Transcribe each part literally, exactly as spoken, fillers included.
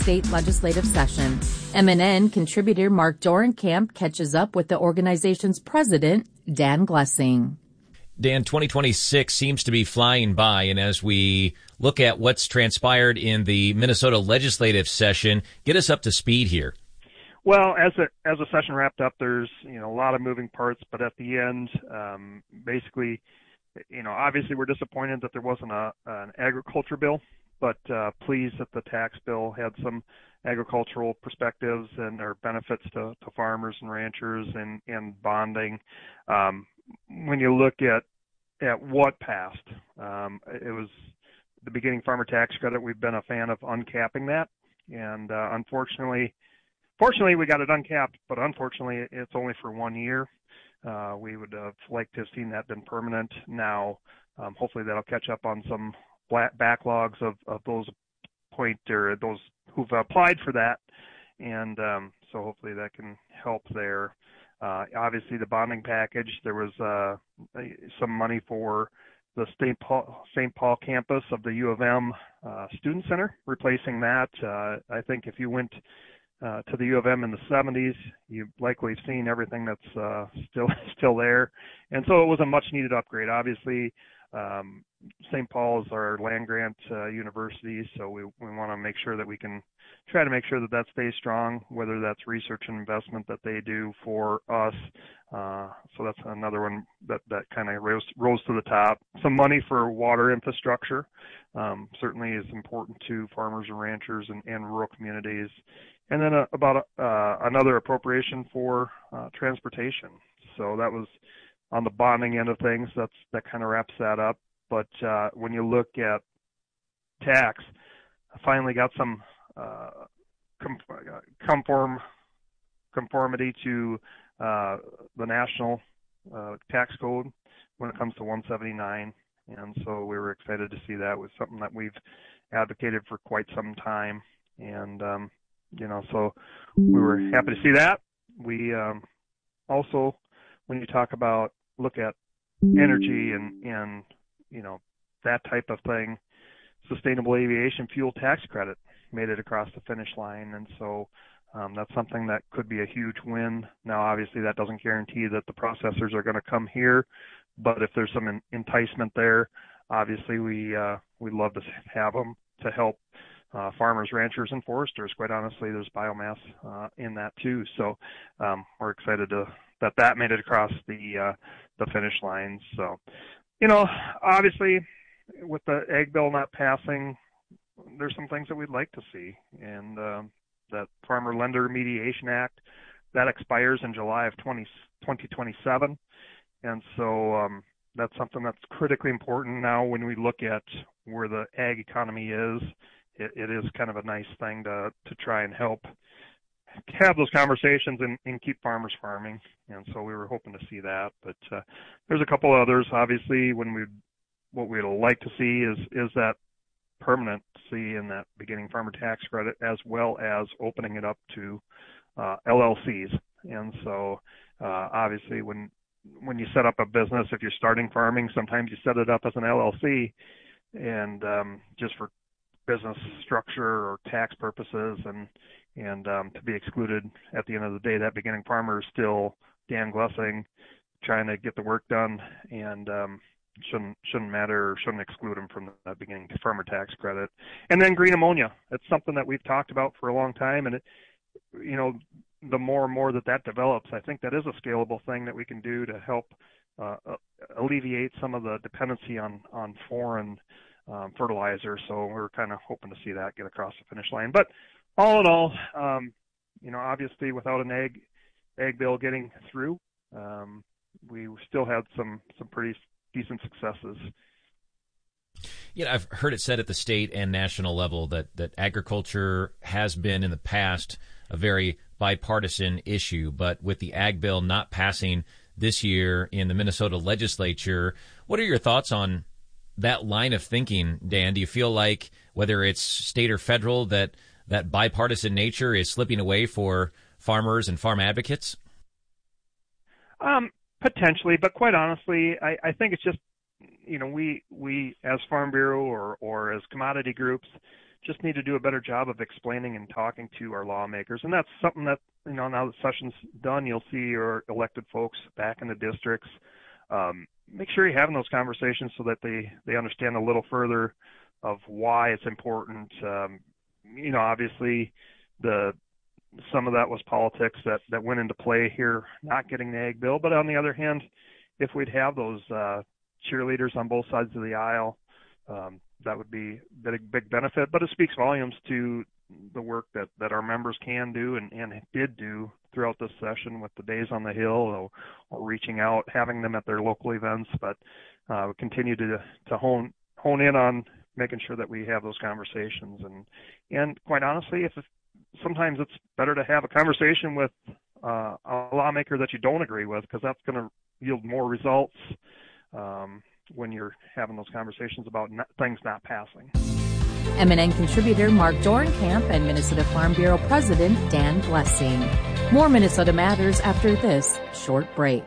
state legislative session. M N N contributor Mark Dorenkamp catches up with the organization's president, Dan Glessing. Dan, twenty twenty-six seems to be flying by, and as we look at what's transpired in the Minnesota legislative session, get us up to speed here. Well, as a, as the session wrapped up, there's, you know, a lot of moving parts, but at the end, um, basically, you know, obviously we're disappointed that there wasn't a, an agriculture bill, but uh, pleased that the tax bill had some agricultural perspectives and or benefits to, to farmers and ranchers and, and bonding. Um, when you look at at what passed, um, it was the beginning farmer tax credit. We've been a fan of uncapping that, and uh, unfortunately, fortunately we got it uncapped, but unfortunately it's only for one year. Uh, we would have liked to have seen that been permanent. Now, um, hopefully that'll catch up on some backlogs of, of those point or those who've applied for that, and um, so hopefully that can help there. Uh, obviously, the bonding package, there was uh, some money for the Saint Paul, Saint Paul campus of the U of M uh, Student Center, replacing that. Uh, I think if you went uh, to the U of M in the seventies, you've likely seen everything that's uh, still still there. And so it was a much-needed upgrade. Obviously, um, Saint Paul is our land-grant uh, university, so we, we want to make sure that we can try to make sure that that stays strong, whether that's research and investment that they do for us. Uh, so that's another one that, that kind of rose, rose to the top. Some money for water infrastructure um, certainly is important to farmers and ranchers and, and rural communities. And then uh, about uh, another appropriation for uh, transportation. So that was on the bonding end of things. That's that kind of wraps that up. But uh, when you look at tax, I finally got some uh, conform conformity to uh, the national uh, tax code when it comes to one seventy-nine, and so we were excited to see that. It was something that we've advocated for quite some time, and um, you know, so we were happy to see that. We um, also, when you talk about look at energy and and you know, that type of thing, sustainable aviation fuel tax credit made it across the finish line. And so um, that's something that could be a huge win. Now, obviously, that doesn't guarantee that the processors are going to come here, but if there's some enticement there, obviously we uh, we'd love to have them to help uh, farmers, ranchers, and foresters. Quite honestly, there's biomass uh, in that too. So um, we're excited to that that made it across the uh, the finish line. So, you know, obviously, with the ag bill not passing, there's some things that we'd like to see. And um, that Farmer Lender Mediation Act, that expires in July of twenty twenty-seven. And so um, that's something that's critically important now when we look at where the ag economy is. It, it is kind of a nice thing to, to try and help have those conversations and, and keep farmers farming. And so we were hoping to see that. But uh, there's a couple others. Obviously, when we what we'd like to see is is that permanency in that beginning farmer tax credit, as well as opening it up to uh, L L Cs. And so uh, obviously when when you set up a business, if you're starting farming, sometimes you set it up as an L L C and um, just for business structure or tax purposes, and and um, to be excluded at the end of the day. That beginning farmer is still Dan Glessing trying to get the work done, and um, shouldn't shouldn't matter or shouldn't exclude him from the beginning farmer tax credit. And then green ammonia. It's something that we've talked about for a long time, and it, you know, the more and more that that develops, I think that is a scalable thing that we can do to help uh, alleviate some of the dependency on on foreign um, fertilizer. So we're kind of hoping to see that get across the finish line. But all in all, um, you know, obviously without an ag ag bill getting through, um, we still had some some pretty decent successes. You know, I've heard it said at the state and national level that, that agriculture has been in the past a very bipartisan issue, but with the ag bill not passing this year in the Minnesota legislature, what are your thoughts on that line of thinking, Dan? Do you feel like, whether it's state or federal, that that bipartisan nature is slipping away for farmers and farm advocates? Um, potentially, but quite honestly, I, I think it's just, you know, we we as Farm Bureau or or as commodity groups just need to do a better job of explaining and talking to our lawmakers. And that's something that, you know, now that session's done, you'll see your elected folks back in the districts. Um, make sure you're having those conversations so that they, they understand a little further of why it's important. Um, you know, obviously the some of that was politics that, that went into play here, not getting the ag bill. But on the other hand, if we'd have those uh, cheerleaders on both sides of the aisle, um, that would be a big, big benefit. But it speaks volumes to the work that, that our members can do and, and did do throughout this session with the Days on the Hill, or, or reaching out, having them at their local events. But uh, we continue to to hone hone in on making sure that we have those conversations. And and quite honestly, if sometimes it's better to have a conversation with uh, a lawmaker that you don't agree with, because that's going to yield more results um, when you're having those conversations about not, things not passing. M N N contributor Mark Dorenkamp and Minnesota Farm Bureau President Dan Blessing. More Minnesota Matters after this short break.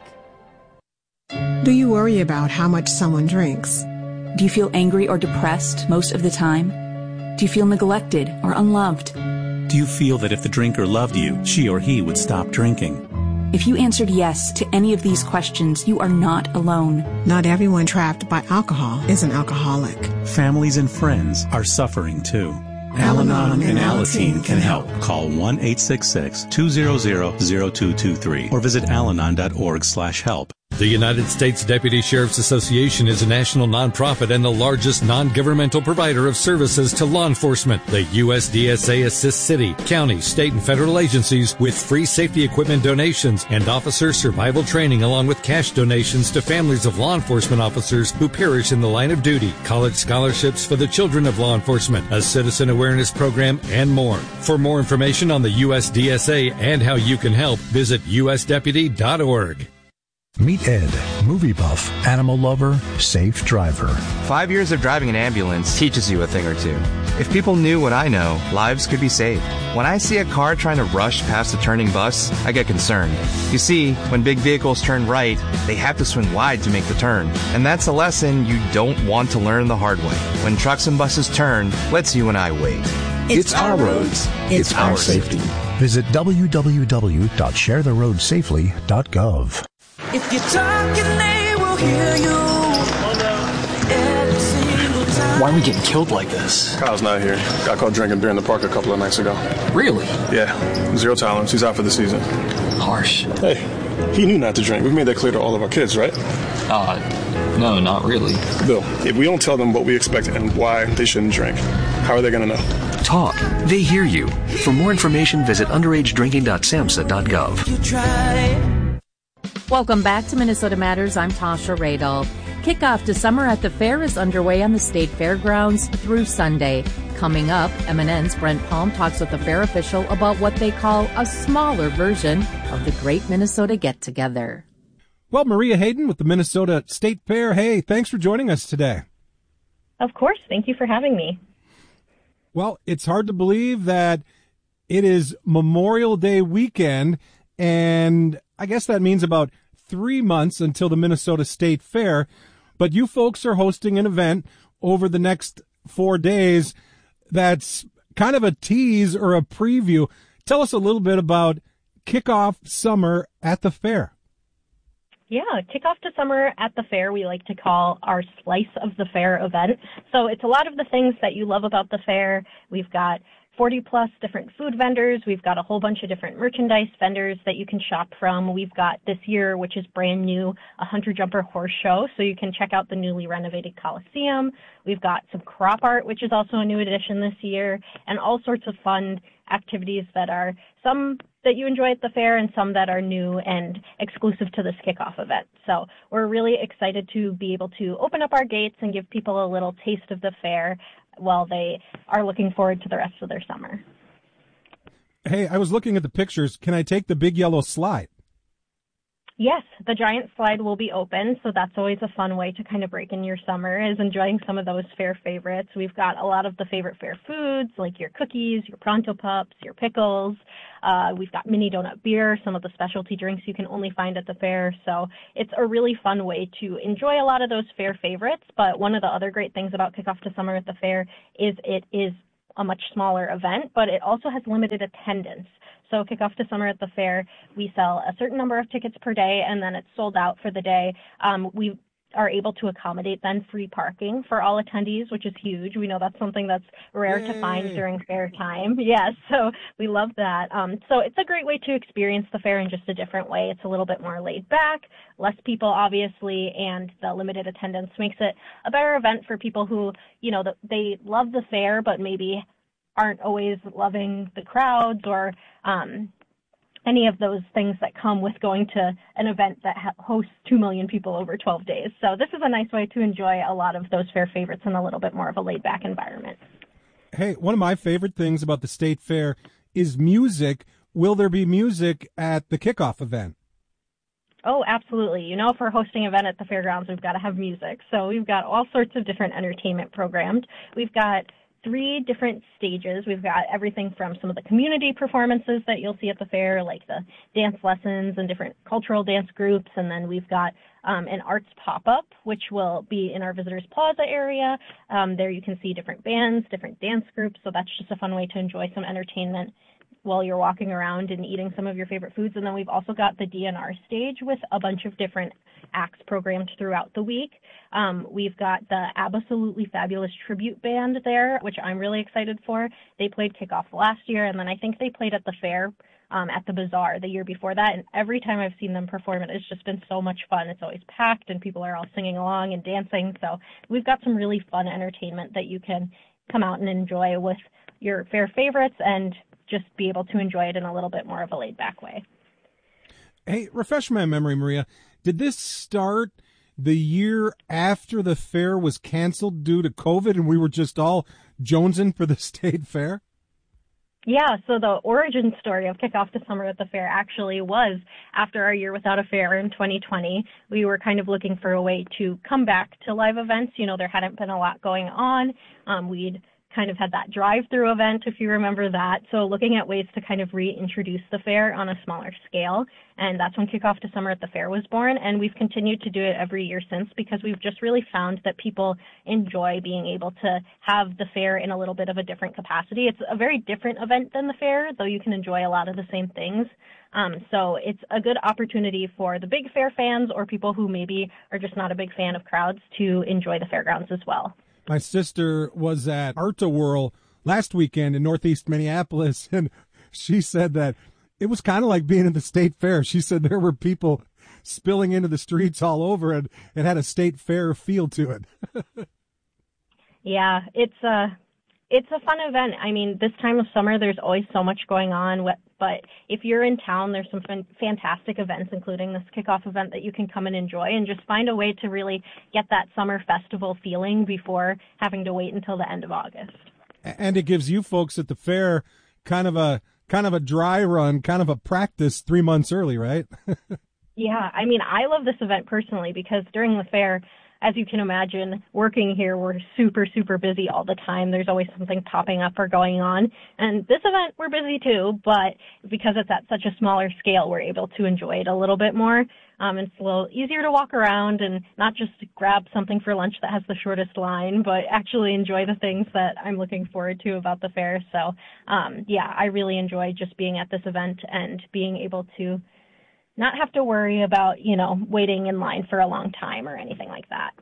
Do you worry about how much someone drinks? Do you feel angry or depressed most of the time? Do you feel neglected or unloved? Do you feel that if the drinker loved you, she or he would stop drinking? If you answered yes to any of these questions, you are not alone. Not everyone trapped by alcohol is an alcoholic. Families and friends are suffering too. Al-Anon and Alateen can help. Call one eight six six, two zero zero, zero two two three or visit alanon dot org slash help. The United States Deputy Sheriff's Association is a national nonprofit and the largest non-governmental provider of services to law enforcement. The U S D S A assists city, county, state, and federal agencies with free safety equipment donations and officer survival training, along with cash donations to families of law enforcement officers who perish in the line of duty, college scholarships for the children of law enforcement, a citizen awareness program, and more. For more information on the U S D S A and how you can help, visit u s deputy dot org. Meet Ed, movie buff, animal lover, safe driver. Five years of driving an ambulance teaches you a thing or two. If people knew what I know, lives could be saved. When I see a car trying to rush past a turning bus, I get concerned. You see, when big vehicles turn right, they have to swing wide to make the turn. And that's a lesson you don't want to learn the hard way. When trucks and buses turn, let's you and I wait. It's, it's our roads. It's, it's our safety. Visit w w w dot share the road safely dot gov. If you're talking, they will hear you. Every single time. Why are we getting killed like this? Kyle's not here. Got caught drinking during the park a couple of nights ago. Really? Yeah. Zero tolerance. He's out for the season. Harsh. Hey, he knew not to drink. We've made that clear to all of our kids, right? Uh, no, not really. Bill, if we don't tell them what we expect and why they shouldn't drink, how are they going to know? Talk. They hear you. For more information, visit underage drinking dot samhsa dot gov. You try. Welcome back to Minnesota Matters. I'm Tasha Radel. Kickoff to summer at the fair is underway on the state fairgrounds through Sunday. Coming up, M N N's Brent Palm talks with a fair official about what they call a smaller version of the Great Minnesota Get-Together. Well, Maria Hayden with the Minnesota State Fair. Hey, thanks for joining us today. Of course. Thank you for having me. Well, it's hard to believe that it is Memorial Day weekend, and I guess that means about three months until the Minnesota State Fair. But you folks are hosting an event over the next four days that's kind of a tease or a preview. Tell us a little bit about Kickoff Summer at the Fair. Yeah, Kickoff to Summer at the Fair, we like to call our Slice of the Fair event. So it's a lot of the things that you love about the fair. We've got forty plus different food vendors. We've got a whole bunch of different merchandise vendors that you can shop from. We've got this year, which is brand new, a Hunter Jumper Horse Show, so you can check out the newly renovated Coliseum. We've got some crop art, which is also a new addition this year, and all sorts of fun activities that are some that you enjoy at the fair and some that are new and exclusive to this kickoff event. So we're really excited to be able to open up our gates and give people a little taste of the fair while they are looking forward to the rest of their summer. Hey, I was looking at the pictures. Can I take the big yellow slide? Yes, the giant slide will be open, so that's always a fun way to kind of break in your summer, is enjoying some of those fair favorites. We've got a lot of the favorite fair foods, like your cookies, your Pronto Pups, your pickles. Uh, we've got mini donut beer, some of the specialty drinks you can only find at the fair. So it's a really fun way to enjoy a lot of those fair favorites. But one of the other great things about Kickoff to Summer at the fair is it is a much smaller event, but it also has limited attendance. So Kickoff to Summer at the Fair, we sell a certain number of tickets per day, and then it's sold out for the day. Um, we are able to accommodate then free parking for all attendees, which is huge. We know that's something that's rare Yay. to find during fair time. Yes, so we love that. Um, so it's a great way to experience the fair in just a different way. It's a little bit more laid back, less people obviously, and the limited attendance makes it a better event for people who, you know, they love the fair, but maybe aren't always loving the crowds or um, any of those things that come with going to an event that hosts two million people over twelve days. So this is a nice way to enjoy a lot of those fair favorites in a little bit more of a laid-back environment. Hey, one of my favorite things about the State Fair is music. Will there be music at the kickoff event? Oh, absolutely. You know, if we're hosting an event at the fairgrounds, we've got to have music. So we've got all sorts of different entertainment programs. We've got three different stages. We've got everything from some of the community performances that you'll see at the fair, like the dance lessons and different cultural dance groups. And then we've got um, an arts pop-up, which will be in our Visitors Plaza area. Um, there you can see different bands, different dance groups. So that's just a fun way to enjoy some entertainment while you're walking around and eating some of your favorite foods. And then we've also got the D N R stage with a bunch of different acts programmed throughout the week. Um, we've got the Absolutely Fabulous Tribute Band there, which I'm really excited for. They played kickoff last year, and then I think they played at the fair um, at the Bazaar the year before that. And every time I've seen them perform, it's just been so much fun. It's always packed, and people are all singing along and dancing. So we've got some really fun entertainment that you can come out and enjoy with your fair favorites and just be able to enjoy it in a little bit more of a laid-back way. Hey, refresh my memory, Maria. Did this start the year after the fair was canceled due to COVID and we were just all jonesing for the State Fair? Yeah, so the origin story of Kickoff to Summer at the Fair actually was after our year without a fair in twenty twenty. We were kind of looking for a way to come back to live events. You know, there hadn't been a lot going on. Um, we'd kind of had that drive-through event, if you remember that. So looking at ways to kind of reintroduce the fair on a smaller scale. And that's when Kickoff to Summer at the Fair was born. And we've continued to do it every year since because we've just really found that people enjoy being able to have the fair in a little bit of a different capacity. It's a very different event than the fair, though you can enjoy a lot of the same things. Um, so it's a good opportunity for the big fair fans or people who maybe are just not a big fan of crowds to enjoy the fairgrounds as well. My sister was at Arta Whirl last weekend in Northeast Minneapolis, and she said that it was kind of like being at the State Fair. She said there were people spilling into the streets all over, and it had a State Fair feel to it. Yeah, it's a, it's a fun event. I mean, this time of summer, there's always so much going on, but if you're in town, there's some fantastic events, including this kickoff event that you can come and enjoy and just find a way to really get that summer festival feeling before having to wait until the end of August. And it gives you folks at the fair kind of a kind of a dry run, kind of a practice three months early, right? Yeah, I mean, I love this event personally because during the fair, as you can imagine, working here, we're super, super busy all the time. There's always something popping up or going on. And this event, we're busy too, but because it's at such a smaller scale, we're able to enjoy it a little bit more. Um, it's a little easier to walk around and not just grab something for lunch that has the shortest line, but actually enjoy the things that I'm looking forward to about the fair. So, um, yeah, I really enjoy just being at this event and being able to not have to worry about, you know, waiting in line for a long time or anything like that.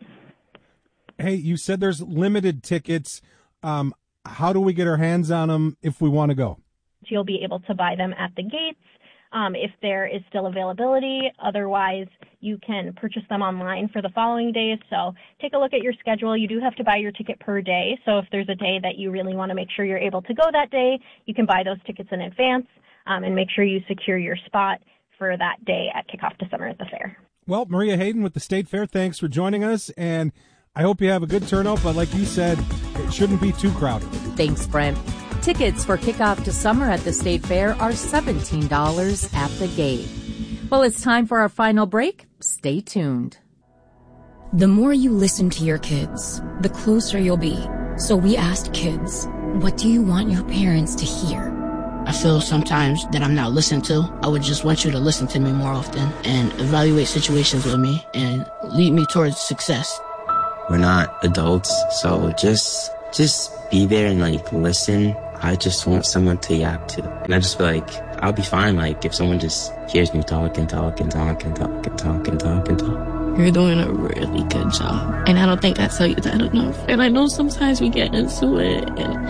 Hey, you said there's limited tickets. Um, how do we get our hands on them if we want to go? You'll be able to buy them at the gates um, if there is still availability. Otherwise, you can purchase them online for the following days. So take a look at your schedule. You do have to buy your ticket per day. So if there's a day that you really want to make sure you're able to go that day, you can buy those tickets in advance um, and make sure you secure your spot for that day at Kickoff to Summer at the Fair. Well, Maria Hayden with the State Fair, thanks for joining us, and I hope you have a good turnout, but like you said, it shouldn't be too crowded. Thanks, Brent. Tickets for Kickoff to Summer at the State Fair are seventeen dollars at the gate. Well, it's time for our final break. Stay tuned. The more you listen to your kids, the closer you'll be. So we asked kids, what do you want your parents to hear? I feel sometimes that I'm not listened to. I would just want you to listen to me more often and evaluate situations with me and lead me towards success. We're not adults, so just just be there and like listen. I just want someone to yap to. And I just feel like I'll be fine like if someone just hears me talk and talk and talk and talk and talk and talk and talk. You're doing a really good job. And I don't think I tell you that enough. And I know sometimes we get into it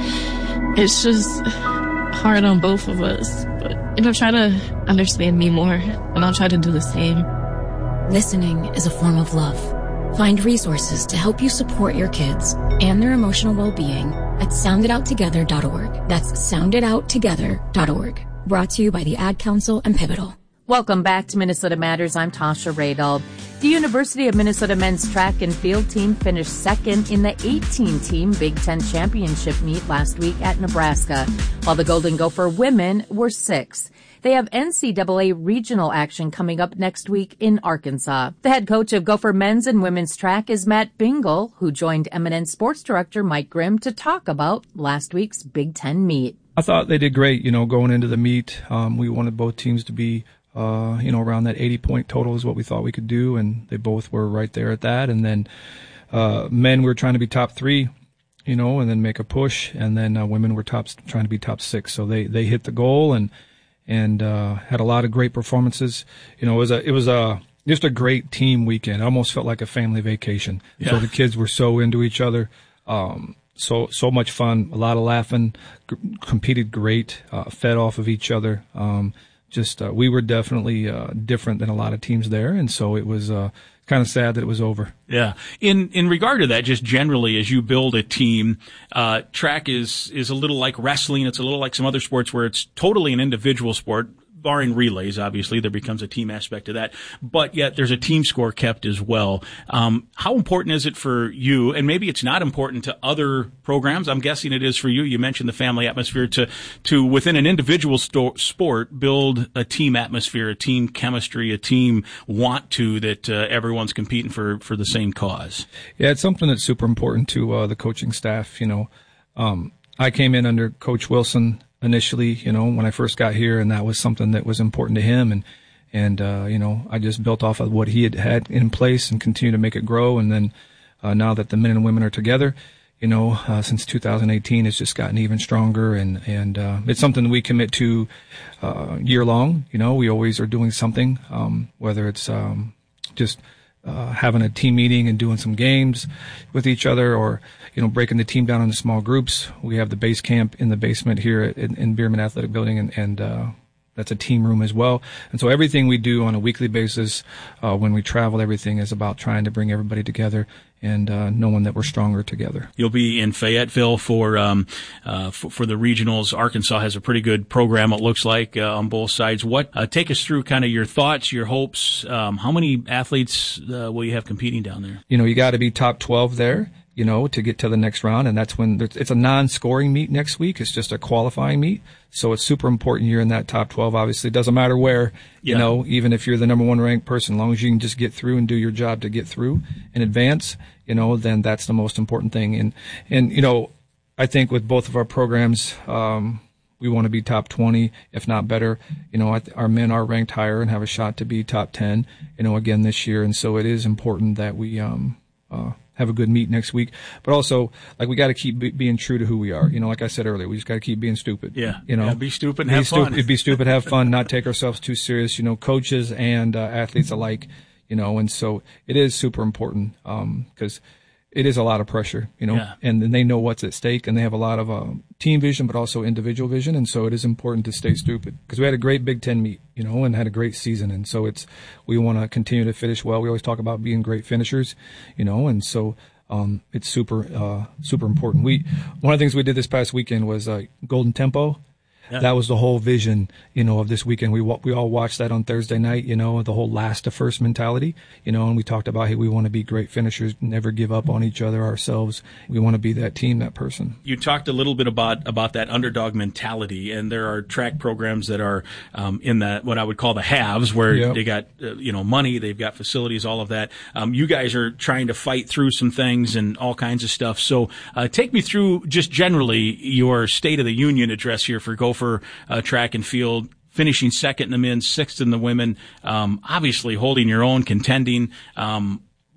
and it's just hard on both of us. But, you know, try to understand me more and I'll try to do the same. Listening is a form of love. Find resources to help you support your kids and their emotional well-being at sound it out together dot org. That's sound it out together dot org. Brought to you by the Ad Council and Pivotal. Welcome back to Minnesota Matters. I'm Tasha Radel. The University of Minnesota men's track and field team finished second in the eighteen-team Big Ten championship meet last week at Nebraska, while the Golden Gopher women were sixth. They have N C double A regional action coming up next week in Arkansas. The head coach of Gopher men's and women's track is Matt Bingle, who joined Eminent Sports Director Mike Grimm to talk about last week's Big Ten meet. I thought they did great, you know, going into the meet. Um, we wanted both teams to be, uh, you know, around that eighty-point total is what we thought we could do, and they both were right there at that. And then uh, men, we were trying to be top three, you know, and then make a push. And then uh, women were top, trying to be top six. So they, they hit the goal and and uh, had a lot of great performances. You know, it was a it was a just a great team weekend. It almost felt like a family vacation. Yeah. So the kids were so into each other. Um, so so much fun, a lot of laughing, g- competed great, uh, fed off of each other. Um, just uh, we were definitely uh, different than a lot of teams there, and so it was uh, kind of sad that it was over. Yeah. In in regard to that, just generally, as you build a team, uh, track is is a little like wrestling. It's a little like some other sports where it's totally an individual sport. Barring relays, obviously, there becomes a team aspect to that. But yet there's a team score kept as well. Um, how important is it for you, and maybe it's not important to other programs, I'm guessing it is for you. You mentioned the family atmosphere to, to within an individual sto- sport, build a team atmosphere, a team chemistry, a team want to that uh, everyone's competing for, for the same cause. Yeah, it's something that's super important to uh, the coaching staff. You know, um, I came in under Coach Wilson initially, you know, when I first got here, and that was something that was important to him. And, and, uh, you know, I just built off of what he had had in place and continue to make it grow. And then, uh, now that the men and women are together, you know, uh, since two thousand eighteen, it's just gotten even stronger. And, and, uh, it's something we commit to, uh, year long. You know, we always are doing something, um, whether it's, um, just, Uh, having a team meeting and doing some games with each other, or, you know, breaking the team down into small groups. We have the base camp in the basement here at, in, in Bierman Athletic Building, and, and uh, that's a team room as well. And so everything we do on a weekly basis, uh, when we travel, everything is about trying to bring everybody together and uh, knowing that we're stronger together. You'll be in Fayetteville for um, uh, for, for the regionals. Arkansas has a pretty good program, it looks like, uh, on both sides. What uh, take us through kind of your thoughts, your hopes. Um, how many athletes uh, will you have competing down there? You know, you got to be top twelve there, you know, to get to the next round, and that's when it's a non-scoring meet next week. It's just a qualifying meet, so it's super important you're in that top twelve. Obviously, it doesn't matter where, you yeah. know, even if you're the number one ranked person, as long as you can just get through and do your job to get through and advance, you know, then that's the most important thing. And, and, you know, I think with both of our programs, um, we want to be top twenty, if not better. You know, our men are ranked higher and have a shot to be top ten, you know, again this year. And so it is important that we, um, uh, have a good meet next week, but also like we got to keep be- being true to who we are. You know, like I said earlier, we just got to keep being stupid. Yeah, you know, yeah, be stupid and be have stu- fun. Be stupid, have fun, not take ourselves too serious. You know, coaches and uh, athletes alike. You know, and so it is super important because um, it is a lot of pressure. You know, yeah. and, and they know what's at stake, and they have a lot of uh, team vision, but also individual vision. And so it is important to stay stupid because we had a great Big Ten meet, you know, and had a great season. And so it's we want to continue to finish well. We always talk about being great finishers, you know, and so. Um, it's super, uh, super important. We, one of the things we did this past weekend was, uh, Golden Tempo. Yeah. That was the whole vision, you know, of this weekend. We we all watched that on Thursday night, you know, the whole last to first mentality, you know, and we talked about, hey, we want to be great finishers, never give up on each other, ourselves. We want to be that team, that person. You talked a little bit about, about that underdog mentality, and there are track programs that are um, in that, what I would call the halves, where yep. they got, uh, you know, money, they've got facilities, all of that. Um, you guys are trying to fight through some things and all kinds of stuff. So uh, take me through just generally your State of the Union address here for Gopher for uh, track and field, finishing second in the men, sixth in the women, um, obviously holding your own, contending. Um,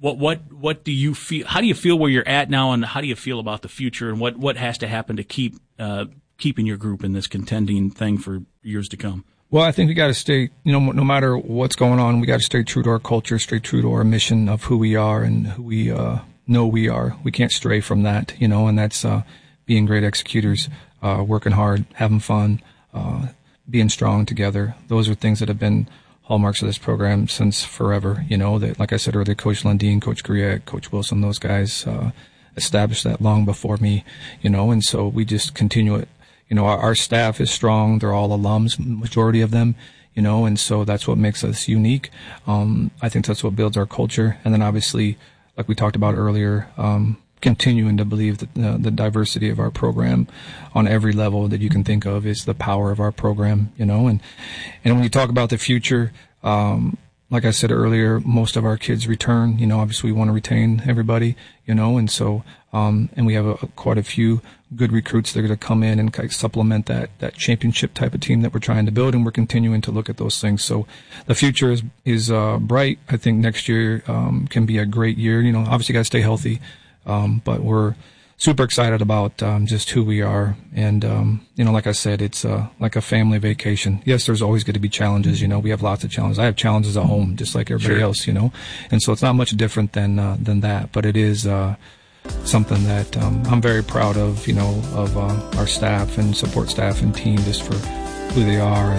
What what what do you feel? How do you feel where you're at now, and how do you feel about the future, and what, what has to happen to keep uh, keeping your group in this contending thing for years to come? Well, I think we got to stay, you know, no matter what's going on, we got to stay true to our culture, stay true to our mission of who we are and who we uh, know we are. We can't stray from that, you know, and that's uh, being great executors, uh, working hard, having fun, uh, being strong together. Those are things that have been hallmarks of this program since forever, you know, that, like I said earlier, Coach Lundeen, Coach Grieg, Coach Wilson, those guys uh, established that long before me, you know, and so we just continue it. You know, our, our staff is strong. They're all alums, majority of them, you know, and so that's what makes us unique. Um, I think that's what builds our culture. And then obviously, like we talked about earlier, um, continuing to believe that uh, the diversity of our program on every level that you can think of is the power of our program, you know, and, and when you talk about the future, um, like I said earlier, most of our kids return, you know, obviously we want to retain everybody, you know, and so, um, and we have a, quite a few good recruits that are going to come in and kind of supplement that, that championship type of team that we're trying to build, and we're continuing to look at those things. So the future is, is, uh, bright. I think next year, um, can be a great year. You know, obviously got to stay healthy. Um, but we're super excited about, um, just who we are. And, um, you know, like I said, it's, uh, like a family vacation. Yes, there's always going to be challenges. You know, we have lots of challenges. I have challenges at home, just like everybody Sure. else, you know, and so it's not much different than, uh, than that, but it is, uh, something that, um, I'm very proud of, you know, of, uh, our staff and support staff and team just for who they are.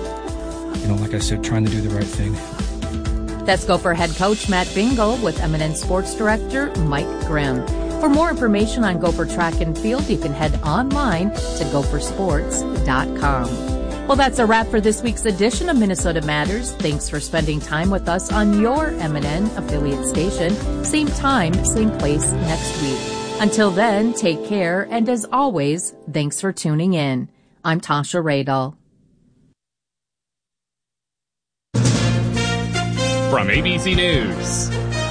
And, you know, like I said, trying to do the right thing. That's Gopher head coach Matt Bingle with Eminent Sports Director Mike Grimm. For more information on Gopher Track and Field, you can head online to gopher sports dot com. Well, that's a wrap for this week's edition of Minnesota Matters. Thanks for spending time with us on your M and N affiliate station. Same time, same place next week. Until then, take care, and as always, thanks for tuning in. I'm Tasha Radel. From A B C News,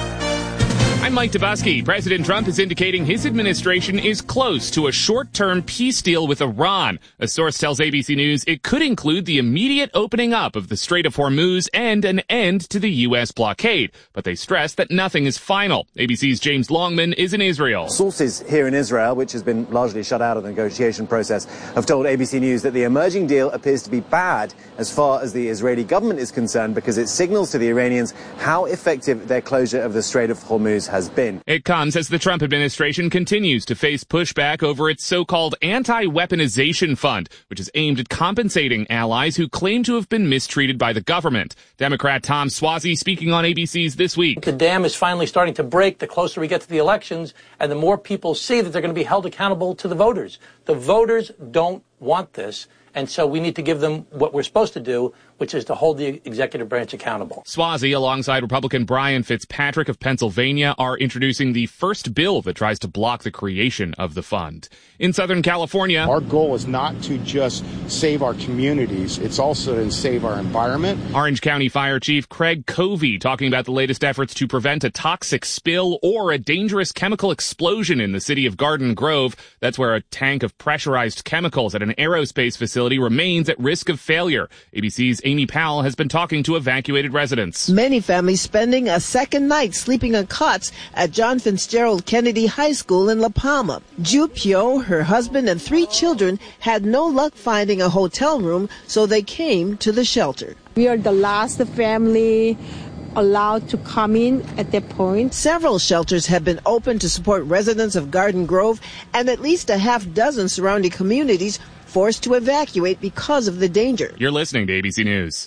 I'm Mike Dubusky. President Trump is indicating his administration is close to a short-term peace deal with Iran. A source tells A B C News it could include the immediate opening up of the Strait of Hormuz and an end to the U S blockade. But they stress that nothing is final. A B C's James Longman is in Israel. Sources here in Israel, which has been largely shut out of the negotiation process, have told A B C News that the emerging deal appears to be bad as far as the Israeli government is concerned, because it signals to the Iranians how effective their closure of the Strait of Hormuz has been. It comes as the Trump administration continues to face pushback over its so-called anti-weaponization fund, which is aimed at compensating allies who claim to have been mistreated by the government. Democrat Tom Suozzi speaking on A B C's This Week. The dam is finally starting to break the closer we get to the elections, and the more people see that they're going to be held accountable to the voters. The voters don't want this. And so we need to give them what we're supposed to do, which is to hold the executive branch accountable. Suozzi, alongside Republican Brian Fitzpatrick of Pennsylvania, are introducing the first bill that tries to block the creation of the fund. In Southern California, our goal is not to just save our communities, it's also to save our environment. Orange County Fire Chief Craig Covey talking about the latest efforts to prevent a toxic spill or a dangerous chemical explosion in the city of Garden Grove. That's where a tank of pressurized chemicals at an aerospace facility remains at risk of failure. A B C's Amy Powell has been talking to evacuated residents. Many families spending a second night sleeping on cots at John Fitzgerald Kennedy High School in La Palma. Ju Pyo, her husband, and three children had no luck finding a hotel room, so they came to the shelter. We are the last family allowed to come in at that point. Several shelters have been opened to support residents of Garden Grove, and at least a half dozen surrounding communities forced to evacuate because of the danger. You're listening to A B C News.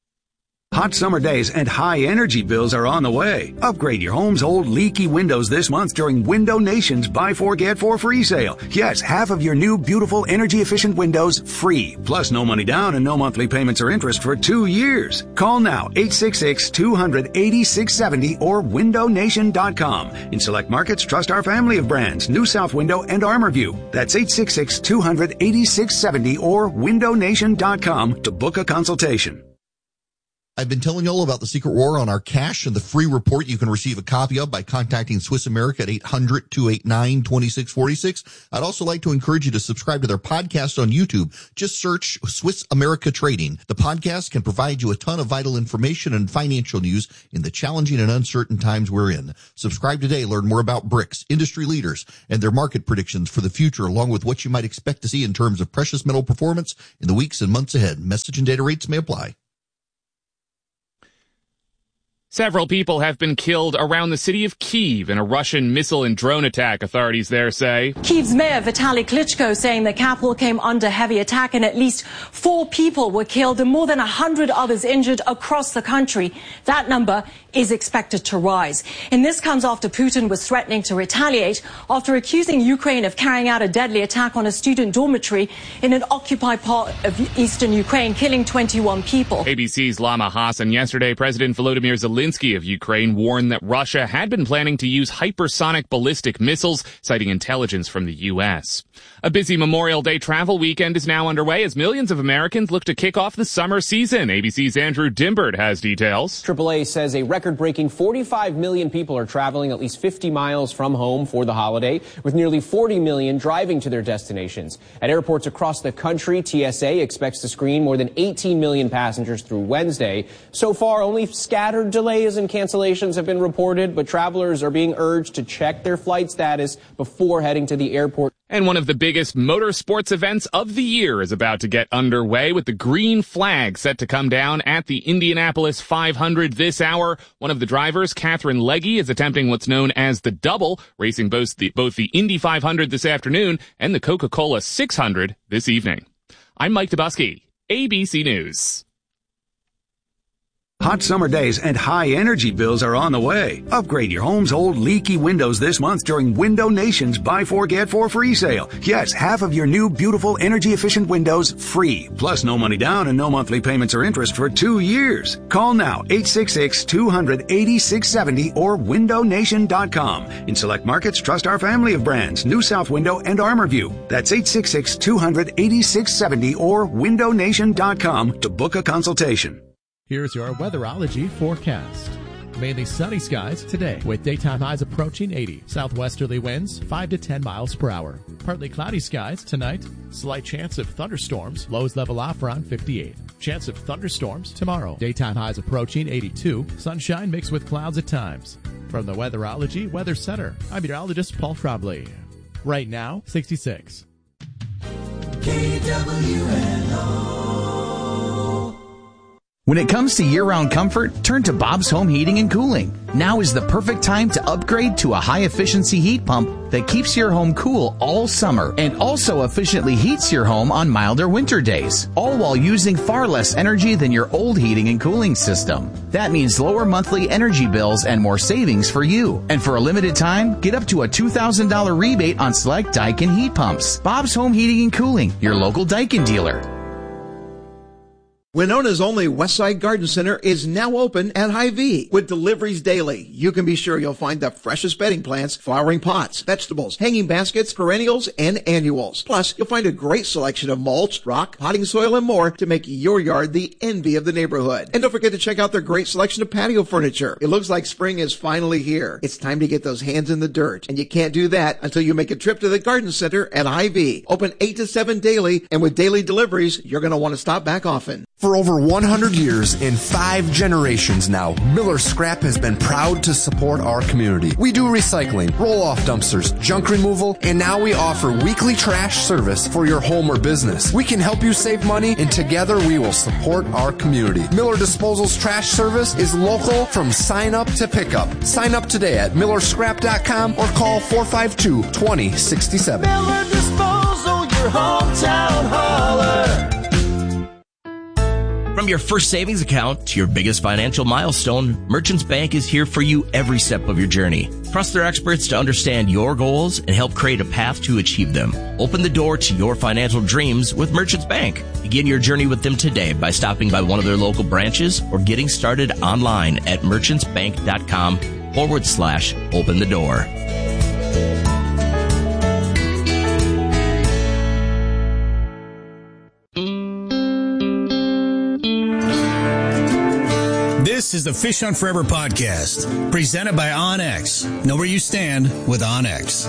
Hot summer days and high energy bills are on the way. Upgrade your home's old leaky windows this month during Window Nation's Buy Four Get Four free sale. Yes, half of your new beautiful energy efficient windows free. Plus no money down and no monthly payments or interest for two years. Call now eight six six, two hundred, eighty-six seventy or window nation dot com. In select markets, trust our family of brands, New South Window and ArmorView. That's eight six six, two hundred, eighty-six seventy or window nation dot com to book a consultation. I've been telling you all about the Secret War on our cash and the free report you can receive a copy of by contacting Swiss America at eight hundred, two eight nine, two six four six. I'd also like to encourage you to subscribe to their podcast on YouTube. Just search Swiss America Trading. The podcast can provide you a ton of vital information and financial news in the challenging and uncertain times we're in. Subscribe today. Learn more about B R I C S, industry leaders, and their market predictions for the future, along with what you might expect to see in terms of precious metal performance in the weeks and months ahead. Message and data rates may apply. Several people have been killed around the city of Kyiv in a Russian missile and drone attack, authorities there say. Kyiv's mayor Vitaly Klitschko saying the capital came under heavy attack and at least four people were killed and more than one hundred others injured across the country. That number is expected to rise. And this comes after Putin was threatening to retaliate after accusing Ukraine of carrying out a deadly attack on a student dormitory in an occupied part of eastern Ukraine, killing twenty-one people. A B C's Lama Hassan. Yesterday, President Volodymyr Zelensky of Ukraine warned that Russia had been planning to use hypersonic ballistic missiles, citing intelligence from the U S. A busy Memorial Day travel weekend is now underway as millions of Americans look to kick off the summer season. A B C's Andrew Dimbert has details. triple A says a record-breaking forty-five million people are traveling at least fifty miles from home for the holiday, with nearly forty million driving to their destinations. At airports across the country, T S A expects to screen more than eighteen million passengers through Wednesday. So far, only scattered delays and cancellations have been reported, but travelers are being urged to check their flight status before heading to the airport. And one of the biggest motorsports events of the year is about to get underway with the green flag set to come down at the Indianapolis five hundred this hour. One of the drivers, Catherine Legge, is attempting what's known as the double, racing both the, both the Indy five hundred this afternoon and the Coca-Cola six hundred this evening. I'm Mike Dubusky, A B C News. Hot summer days and high energy bills are on the way. Upgrade your home's old leaky windows this month during Window Nation's Buy Four Get Four free sale. Yes, half of your new beautiful energy efficient windows free. Plus no money down and no monthly payments or interest for two years. Call now eight six six, two hundred, eighty-six seventy or window nation dot com. In select markets, trust our family of brands, New South Window and ArmorView. That's eight six six, two hundred, eighty-six seventy or window nation dot com to book a consultation. Here's your weatherology forecast. Mainly sunny skies today with daytime highs approaching eighty. Southwesterly winds five to ten miles per hour. Partly cloudy skies tonight. Slight chance of thunderstorms. Lows level off around fifty-eight. Chance of thunderstorms tomorrow. Daytime highs approaching eighty-two. Sunshine mixed with clouds at times. From the Weatherology Weather Center, I'm meteorologist Paul Trombley. Right now, sixty-six. K W N O. When it comes to year-round comfort, turn to Bob's Home Heating and Cooling. Now is the perfect time to upgrade to a high-efficiency heat pump that keeps your home cool all summer and also efficiently heats your home on milder winter days, all while using far less energy than your old heating and cooling system. That means lower monthly energy bills and more savings for you. And for a limited time, get up to a two thousand dollars rebate on select Daikin heat pumps. Bob's Home Heating and Cooling, your local Daikin dealer. Winona's only Westside Garden Center is now open at Hy-Vee. With deliveries daily, you can be sure you'll find the freshest bedding plants, flowering pots, vegetables, hanging baskets, perennials, and annuals. Plus, you'll find a great selection of mulch, rock, potting soil, and more to make your yard the envy of the neighborhood. And don't forget to check out their great selection of patio furniture. It looks like spring is finally here. It's time to get those hands in the dirt, and you can't do that until you make a trip to the Garden Center at Hy-Vee. Open eight to seven daily, and with daily deliveries, you're going to want to stop back often. For over one hundred years and five generations now, Miller Scrap has been proud to support our community. We do recycling, roll-off dumpsters, junk removal, and now we offer weekly trash service for your home or business. We can help you save money, and together we will support our community. Miller Disposal's trash service is local from sign up to pickup. Sign up today at miller scrap dot com or call four five two, two zero six seven. Miller Disposal, your hometown hauler. From your first savings account to your biggest financial milestone, Merchants Bank is here for you every step of your journey. Trust their experts to understand your goals and help create a path to achieve them. Open the door to your financial dreams with Merchants Bank. Begin your journey with them today by stopping by one of their local branches or getting started online at merchants bank dot com forward slash open the door. This is the Fish Hunt Forever podcast, presented by OnX. Know where you stand with OnX.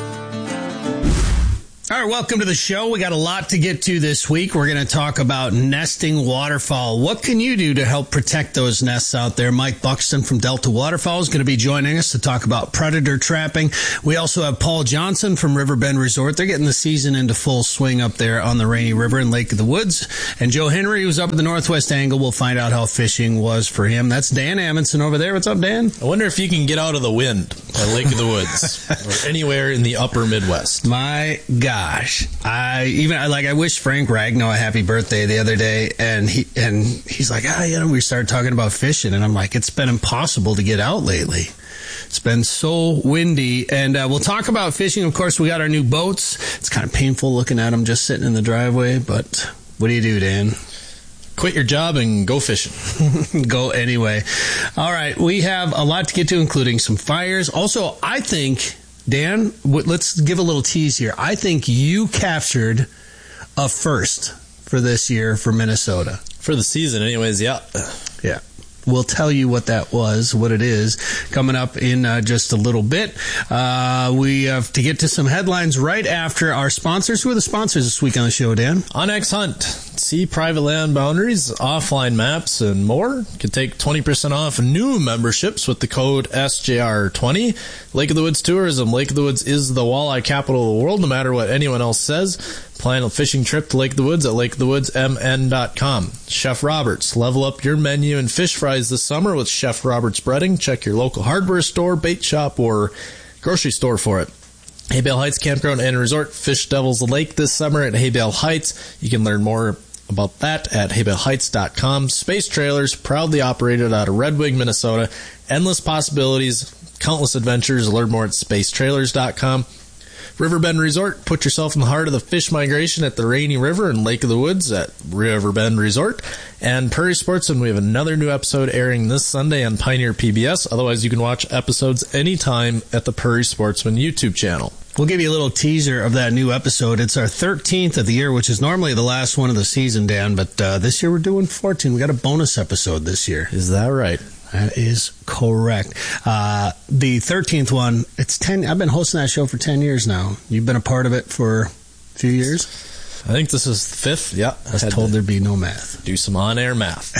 All right, welcome to the show. We got a lot to get to this week. We're going to talk about nesting waterfowl. What can you do to help protect those nests out there? Mike Buxton from Delta Waterfowl is going to be joining us to talk about predator trapping. We also have Paul Johnson from Riverbend Resort. They're getting the season into full swing up there on the Rainy River and Lake of the Woods. And Joe Henry, who's up at the Northwest Angle, we'll find out how fishing was for him. That's Dan Amundsen over there. What's up, Dan? I wonder if you can get out of the wind at Lake of the Woods or anywhere in the upper Midwest. My God. Gosh, I even I like I wish Frank Ragnow a happy birthday the other day, and he and he's like, ah, you know, we started talking about fishing, and I'm like, it's been impossible to get out lately. It's been so windy, and uh, we'll talk about fishing. Of course, we got our new boats. It's kind of painful looking at them just sitting in the driveway, but what do you do, Dan? Quit your job and go fishing. Go anyway. All right, we have a lot to get to, including some fires. Also, I think, Dan, let's give a little tease here. I think you captured a first for this year for Minnesota. For the season, anyways, yeah. Yeah. We'll tell you what that was, what it is, coming up in uh, just a little bit. Uh, we have to get to some headlines right after our sponsors. Who are the sponsors this week on the show, Dan? OnX Hunt. See private land boundaries, offline maps, and more. You can take twenty percent off new memberships with the code S J R twenty. Lake of the Woods Tourism. Lake of the Woods is the walleye capital of the world, no matter what anyone else says. Plan a fishing trip to Lake of the Woods at lake of the woods m n dot com. Chef Roberts. Level up your menu and fish fries this summer with Chef Roberts Breading. Check your local hardware store, bait shop, or grocery store for it. Haybale Heights Campground and Resort. Fish Devils Lake this summer at Haybale Heights. You can learn more about that at haybale heights dot com. Space Trailers, proudly operated out of Red Wing, Minnesota. Endless possibilities, countless adventures. Learn more at space trailers dot com. Riverbend Resort, put yourself in the heart of the fish migration at the Rainy River and Lake of the Woods at Riverbend Resort. And Prairie Sportsman, we have another new episode airing this Sunday on Pioneer P B S. Otherwise, you can watch episodes anytime at the Prairie Sportsman YouTube channel. We'll give you a little teaser of that new episode. It's our thirteenth of the year, which is normally the last one of the season, Dan, but uh, this year we're doing fourteen. We got a bonus episode this year. Is that right? That is correct. Uh, the thirteenth one, it's ten. I've been hosting that show for ten years now. You've been a part of it for a few years? I think this is the fifth. Yeah. I was told there'd be no math. Do some on-air math.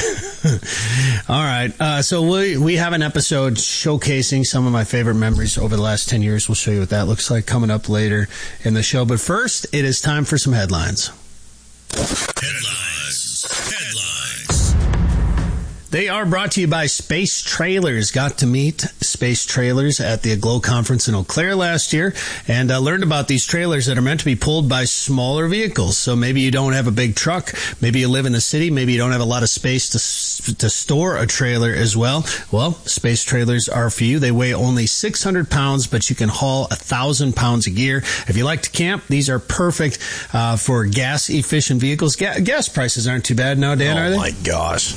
All right. Uh, so we we have an episode showcasing some of my favorite memories over the last ten years. We'll show you what that looks like coming up later in the show. But first, it is time for some headlines. Headlines. Headlines. They are brought to you by Space Trailers. Got to meet Space Trailers at the Aglow Conference in Eau Claire last year and uh, learned about these trailers that are meant to be pulled by smaller vehicles. So maybe you don't have a big truck, maybe you live in the city, maybe you don't have a lot of space to to store a trailer as well. Well, Space Trailers are for you. They weigh only six hundred pounds, but you can haul one thousand pounds of gear. If you like to camp, these are perfect uh, for gas-efficient vehicles. Ga- gas prices aren't too bad now, Dan, oh are they? Oh, my gosh.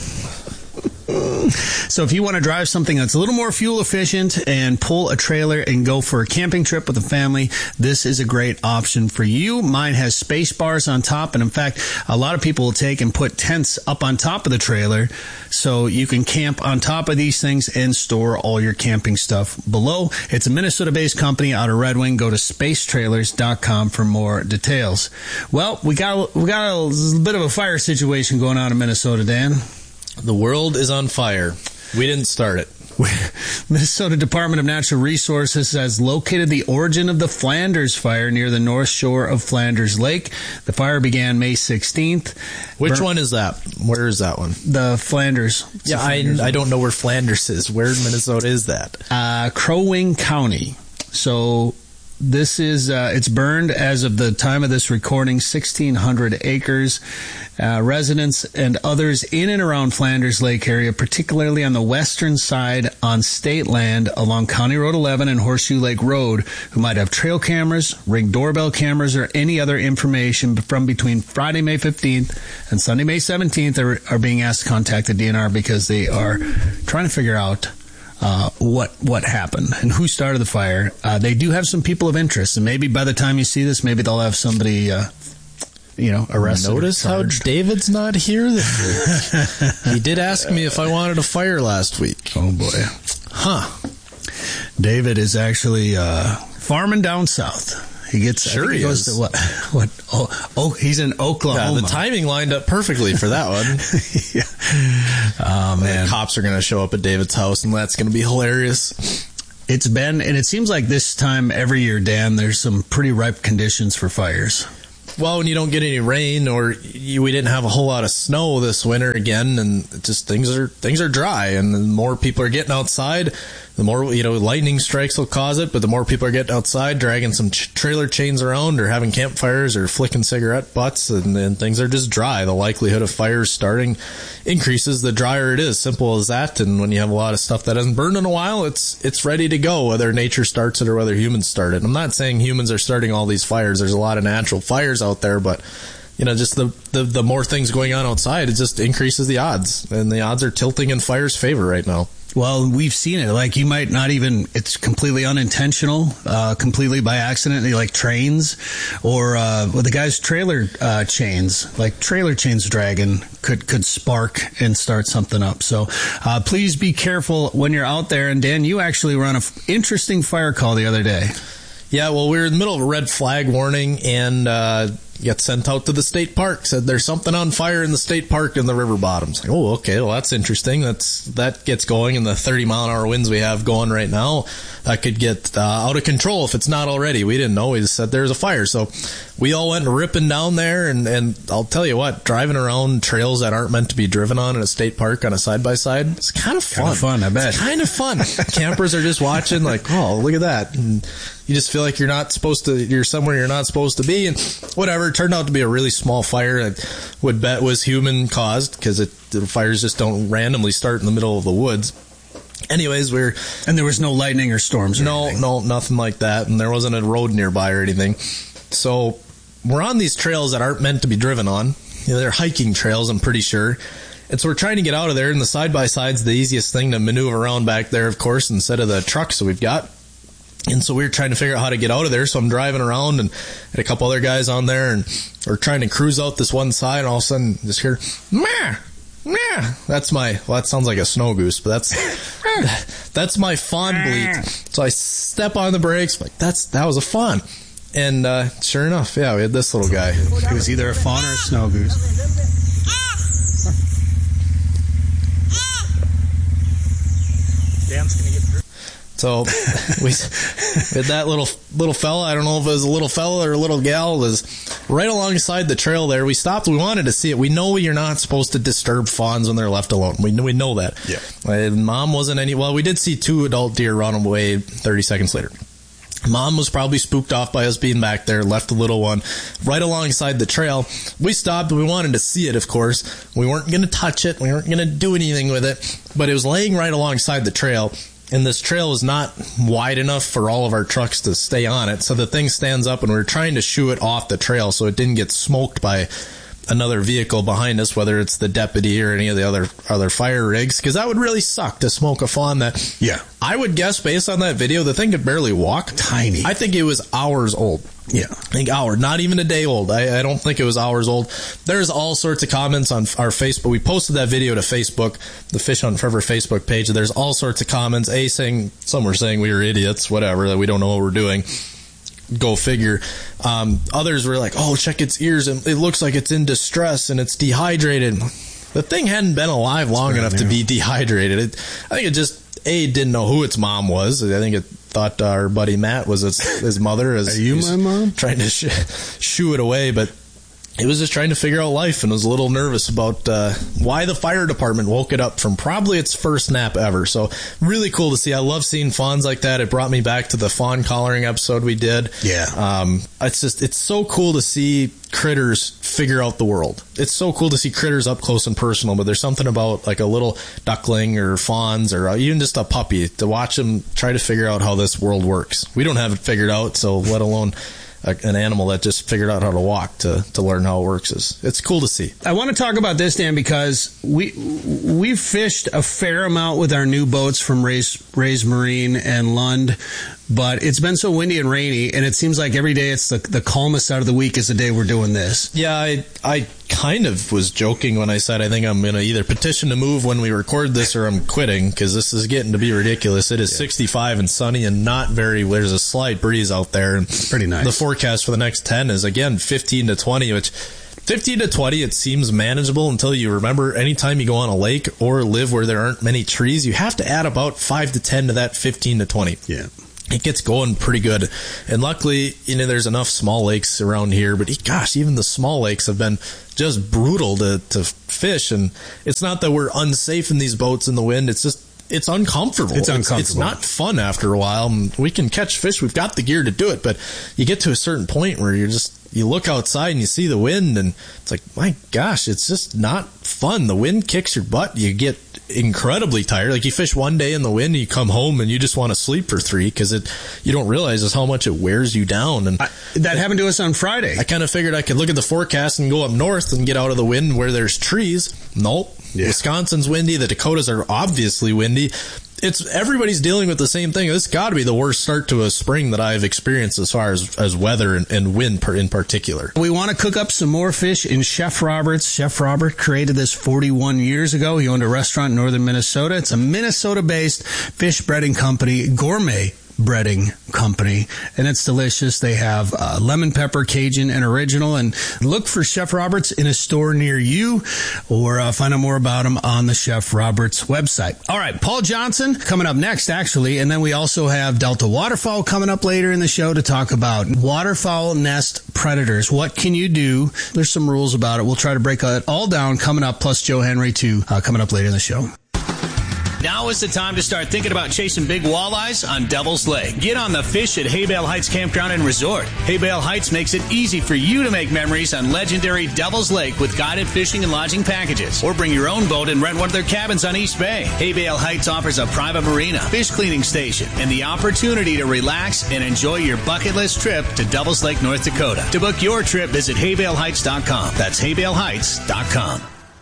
So if you want to drive something that's a little more fuel efficient and pull a trailer and go for a camping trip with a family, this is a great option for you. Mine has space bars on top, and in fact, a lot of people will take and put tents up on top of the trailer so you can camp on top of these things and store all your camping stuff below. It's a Minnesota-based company out of Red Wing. Go to space trailers dot com for more details. Well, we got we got a bit of a fire situation going on in Minnesota, Dan. The world is on fire. We didn't start it. Minnesota Department of Natural Resources has located the origin of the Flanders fire near the north shore of Flanders Lake. The fire began May sixteenth. Which Bur- one is that? Where is that one? The Flanders. It's yeah, Flanders I, I don't know where Flanders is. Where in Minnesota is that? Uh, Crow Wing County. So this is, uh, it's burned as of the time of this recording, sixteen hundred acres. Uh, residents and others in and around Flanders Lake area, particularly on the western side on state land along County Road eleven and Horseshoe Lake Road, who might have trail cameras, ring doorbell cameras, or any other information from between Friday, May fifteenth and Sunday, May seventeenth are, are being asked to contact the D N R because they are trying to figure out Uh, what what happened and who started the fire. Uh, they do have some people of interest, and maybe by the time you see this, maybe they'll have somebody uh, you know, arrested. Notice how David's not here this week. He did ask me if I wanted a fire last week. Oh, boy. Huh. David is actually uh, farming down south. He gets sure he, he goes is. to what? What? Oh, oh, he's in Oklahoma. Yeah, the timing lined up perfectly for that one. yeah. Oh man, the cops are going to show up at David's house, and that's going to be hilarious. It's been, and it seems like this time every year, Dan, there's some pretty ripe conditions for fires. Well, when you don't get any rain, or you, we didn't have a whole lot of snow this winter again, and it just things are things are dry, and the more people are getting outside, the more, you know, lightning strikes will cause it, but the more people are getting outside, dragging some ch- trailer chains around, or having campfires, or flicking cigarette butts, and then things are just dry. The likelihood of fires starting increases the drier it is. Simple as that. And when you have a lot of stuff that hasn't burned in a while, it's it's ready to go, whether nature starts it or whether humans start it. I'm not saying humans are starting all these fires. There's a lot of natural fires out there, but you know, just the, the, the more things going on outside, it just increases the odds, and the odds are tilting in fire's favor right now. Well, we've seen it. Like, you might not even, it's completely unintentional, uh, completely by accident, like trains, or uh, well, the guy's trailer uh, chains, like trailer chains dragging, could, could spark and start something up. So uh, please be careful when you're out there. And Dan, you actually were on an f- interesting fire call the other day. Yeah, well, we were in the middle of a red flag warning, and uh, got sent out to the state park. Said there's something on fire in the state park in the river bottoms. Like, oh, okay, well, that's interesting. That's that gets going, and the thirty mile an hour winds we have going right now, that could get uh, out of control if it's not already. We didn't know. We just said there's a fire. So we all went ripping down there, and, and I'll tell you what, driving around trails that aren't meant to be driven on in a state park on a side-by-side, it's kind of fun. Kind of fun, I bet. It's kind of fun. Campers are just watching like, oh, look at that. And you just feel like you're not supposed to, you're somewhere you're not supposed to be, and whatever. It turned out to be a really small fire. I would bet was human caused, because the fires just don't randomly start in the middle of the woods. Anyways, we we're and there was no lightning or storms. Or no, anything. no, nothing like that, and there wasn't a road nearby or anything. So we're on these trails that aren't meant to be driven on. You know, they're hiking trails, I'm pretty sure. And so we're trying to get out of there, and the side by side's the easiest thing to maneuver around back there, of course, instead of the trucks that we've got. And so we were trying to figure out how to get out of there. So I'm driving around, and had a couple other guys on there, and we're trying to cruise out this one side, and all of a sudden just hear, meh, meh. That's my, well, that sounds like a snow goose, but that's, that's my fawn bleat. So I step on the brakes, like, that's, that was a fawn. And, uh, sure enough, yeah, we had this little guy. It was either a fawn or a snow goose. Dan's gonna get through. So we had that little little fella. I don't know if it was a little fella or a little gal. Was right alongside the trail there. We stopped. We wanted to see it. We know you're not supposed to disturb fawns when they're left alone. We we know that. Yeah. And Mom wasn't any. Well, we did see two adult deer run away thirty seconds later. Mom was probably spooked off by us being back there, left the little one right alongside the trail. We stopped. We wanted to see it, of course. We weren't going to touch it. We weren't going to do anything with it. But it was laying right alongside the trail. And this trail is not wide enough for all of our trucks to stay on it. So the thing stands up, and we were trying to shoo it off the trail so it didn't get smoked by another vehicle behind us, whether it's the deputy or any of the other other fire rigs, because that would really suck to smoke a fawn that, yeah, I would guess based on that video, the thing could barely walk. Tiny. I think it was hours old. Yeah. I think hour, not even a day old. I, I don't think it was hours old. There's all sorts of comments on our Facebook. We posted that video to Facebook, the Fish Hunt Forever Facebook page. There's all sorts of comments. A saying, some were saying we were idiots, whatever, that we don't know what we're doing. Go figure. Um, others were like, oh, check its ears, and it looks like it's in distress and it's dehydrated. The thing hadn't been alive long enough to be dehydrated. It, I think it just, A, didn't know who its mom was. I think it thought our buddy Matt was its, his mother. As Are you my mom? Trying to sh- shoo it away, but it was just trying to figure out life, and was a little nervous about uh, why the fire department woke it up from probably its first nap ever. So really cool to see. I love seeing fawns like that. It brought me back to the fawn collaring episode we did. Yeah. Um, it's just, it's so cool to see critters figure out the world. It's so cool to see critters up close and personal, but there's something about like a little duckling or fawns or even just a puppy, to watch them try to figure out how this world works. We don't have it figured out, so let alone an animal that just figured out how to walk to, to learn how it works. Is it's cool to see. I want to talk about this, Dan, because we we've fished a fair amount with our new boats from Ray's, Ray's Marine and Lund. but it's been so windy and rainy, and it seems like every day it's the, the calmest out of the week is the day we're doing this. Yeah, I I kind of was joking when I said I think I'm going to either petition to move when we record this or I'm quitting, because this is getting to be ridiculous. It is yeah. sixty-five and sunny and not very, there's a slight breeze out there. And pretty nice. The forecast for the next ten is, again, fifteen to twenty, which fifteen to twenty, it seems manageable until you remember anytime you go on a lake or live where there aren't many trees, you have to add about five to ten to that fifteen to twenty. Yeah. It gets going pretty good. And luckily, you know, there's enough small lakes around here, but gosh, even the small lakes have been just brutal to, to fish. And it's not that we're unsafe in these boats in the wind. It's just, it's uncomfortable. It's uncomfortable. It's, it's not fun after a while. We can catch fish. We've got the gear to do it, but you get to a certain point where you're just, you look outside and you see the wind and it's like, my gosh, it's just not fun. The wind kicks your butt. You get incredibly tired. Like you fish one day in the wind and you come home and you just want to sleep for three because it, you don't realize just how much it wears you down. And I, that happened to us on Friday. I kind of figured I could look at the forecast and go up north and get out of the wind where there's trees. Nope. Yeah. Wisconsin's windy. The Dakotas are obviously windy. It's everybody's dealing with the same thing. It's got to be the worst start to a spring that I've experienced as far as, as weather and, and wind per, in particular. We want to cook up some more fish in Chef Roberts. Chef Robert created this forty-one years ago. He owned a restaurant in northern Minnesota. It's a Minnesota-based fish breading company, gourmet breading company, and it's delicious. They have uh, lemon pepper, Cajun, and original. And look for Chef Roberts in a store near you, or uh, find out more about him on the Chef Roberts website. All right, Paul Johnson coming up next, actually, and then we also have Delta Waterfowl coming up later in the show to talk about waterfowl nest predators. What can you do? There's some rules about it. We'll try to break it all down coming up, plus Joe Henry, too, uh, coming up later in the show. Now is the time to start thinking about chasing big walleyes on Devil's Lake. Get on the fish at Haybale Heights Campground and Resort. Haybale Heights makes it easy for you to make memories on legendary Devil's Lake with guided fishing and lodging packages. Or bring your own boat and rent one of their cabins on East Bay. Haybale Heights offers a private marina, fish cleaning station, and the opportunity to relax and enjoy your bucket list trip to Devil's Lake, North Dakota. To book your trip, visit haybale heights dot com. That's haybale heights dot com.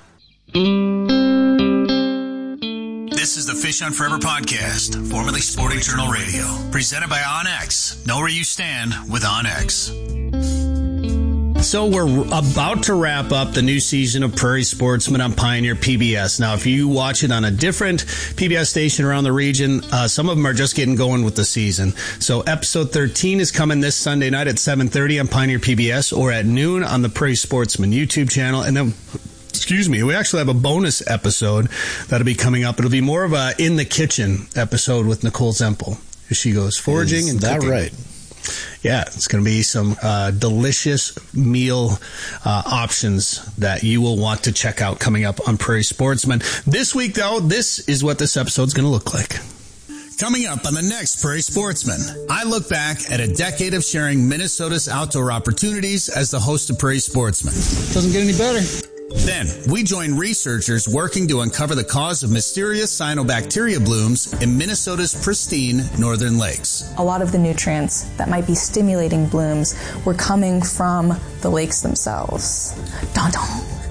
This is the Fish on Forever podcast, formerly Sporting Journal Radio, presented by OnX. Know where you stand with OnX. So we're about to wrap up the new season of Prairie Sportsman on Pioneer P B S. Now, if you watch it on a different P B S station around the region, uh, some of them are just getting going with the season. So episode thirteen is coming this Sunday night at seven thirty on Pioneer P B S, or at noon on the Prairie Sportsman YouTube channel. And then, excuse me, we actually have a bonus episode that'll be coming up. It'll be more of a in the kitchen episode with Nicole Zempel. She goes foraging is and that cooking. Right? Yeah, it's going to be some uh, delicious meal uh, options that you will want to check out coming up on Prairie Sportsman. This week, though, this is what this episode's going to look like. Coming up on the next Prairie Sportsman, I look back at a decade of sharing Minnesota's outdoor opportunities as the host of Prairie Sportsman. Doesn't get any better. Then, we join researchers working to uncover the cause of mysterious cyanobacteria blooms in Minnesota's pristine northern lakes. A lot of the nutrients that might be stimulating blooms were coming from the lakes themselves. Dun dun.